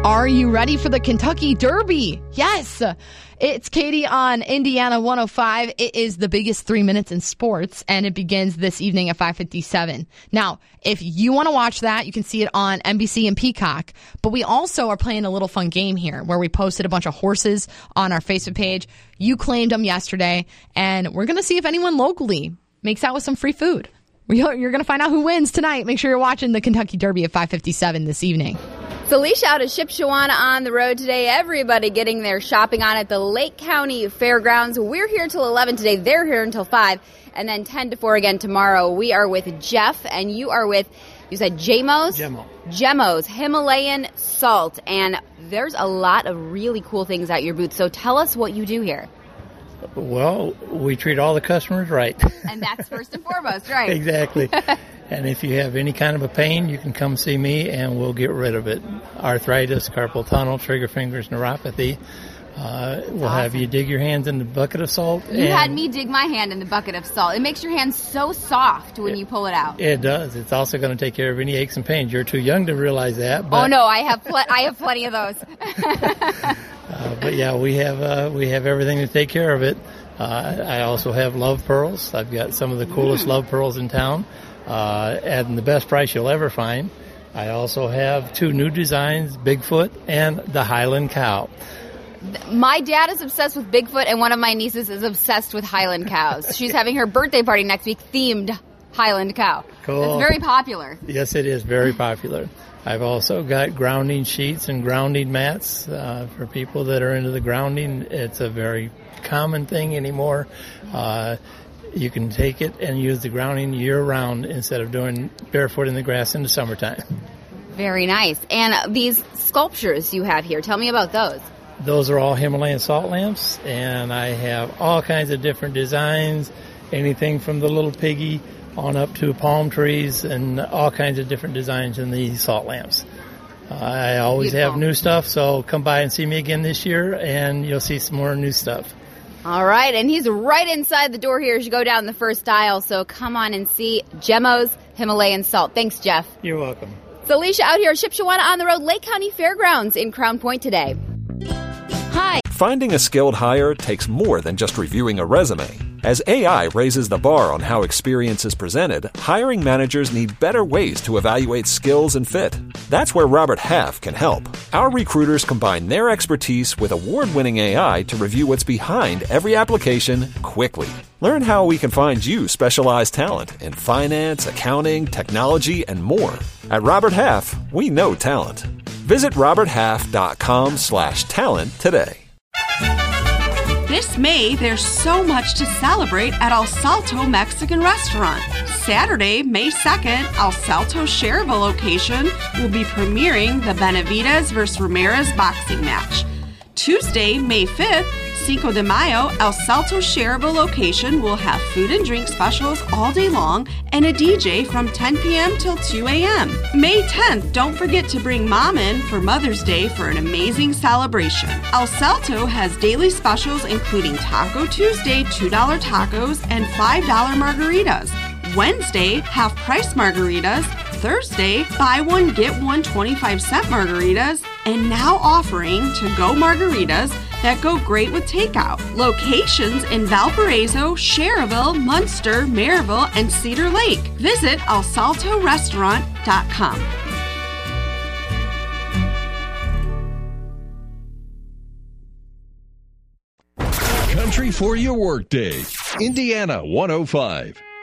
Are you ready for the Kentucky Derby? Yes. It's Katie on Indiana 105. It is the biggest 3 minutes in sports, and it begins this evening at 5:57. Now, if you want to watch that, you can see it on NBC and Peacock. But we also are playing a little fun game here where we posted a bunch of horses on our Facebook page. You claimed them yesterday, and we're going to see if anyone locally makes out with some free food. You're going to find out who wins tonight. Make sure you're watching the Kentucky Derby at 5:57 this evening. It's Alicia out of Shipshewana on the road today. Everybody getting their shopping on at the Lake County Fairgrounds. We're here till 11 today. They're here until 5. And then 10 to 4 again tomorrow. We are with Jeff, and you are with, you said Jemos? Jemos, Himalayan salt. And there's a lot of really cool things at your booth. So tell us what you do here. Well, we treat all the customers right. And that's first and foremost, right? Exactly. And if you have any kind of a pain, you can come see me and we'll get rid of it. Arthritis, carpal tunnel, trigger fingers, neuropathy. We'll have you dig your hands in the bucket of salt. You had me dig my hand in the bucket of salt. It makes your hands so soft when you pull it out. It does. It's also going to take care of any aches and pains. You're too young to realize that. But, oh, no, I have plenty of those. But yeah, we have everything to take care of it. I also have love pearls. I've got some of the coolest love pearls in town, at the best price you'll ever find. I also have 2 new designs, Bigfoot and the Highland Cow. My dad is obsessed with Bigfoot, and one of my nieces is obsessed with Highland cows. She's having her birthday party next week themed Highland Cow. Cool. It's very popular. Yes, it is very popular. I've also got grounding sheets and grounding mats for people that are into the grounding. It's a very common thing anymore. You can take it and use the grounding year-round instead of doing barefoot in the grass in the summertime. Very nice. And these sculptures you have here, tell me about those. Those are all Himalayan salt lamps, and I have all kinds of different designs, anything from the little piggy on up to palm trees and all kinds of different designs in these salt lamps. I always have new stuff, so come by and see me again this year, and you'll see some more new stuff. All right, and he's right inside the door here as you go down the first aisle, so come on and see Jemos Himalayan Salt. Thanks, Jeff. You're welcome. It's Alicia out here at Shipshewana on the road, Lake County Fairgrounds in Crown Point today. Hi. Finding a skilled hire takes more than just reviewing a resume. As AI raises the bar on how experience is presented, hiring managers need better ways to evaluate skills and fit. That's where Robert Half can help. Our recruiters combine their expertise with award-winning AI to review what's behind every application quickly. Learn how we can find you specialized talent in finance, accounting, technology, and more. At Robert Half, we know talent. Visit roberthalf.com/talent today. This May, there's so much to celebrate at El Salto Mexican Restaurant. Saturday, May 2nd, El Salto Cherville location will be premiering the Benavides vs. Ramirez boxing match. Tuesday, May 5th, Cinco de Mayo, El Salto Cherville location will have food and drink specials all day long and a DJ from 10 p.m. till 2 a.m. May 10th, don't forget to bring Mom in for Mother's Day for an amazing celebration. El Salto has daily specials including Taco Tuesday, $2 tacos, and $5 margaritas. Wednesday, half-price margaritas. Thursday, buy one, get one 25-cent margaritas. And now offering to-go margaritas that go great with takeout. Locations in Valparaiso, Cherville, Munster, Maryville, and Cedar Lake. Visit elsaltorestaurant.com. Country for your workday. Indiana 105.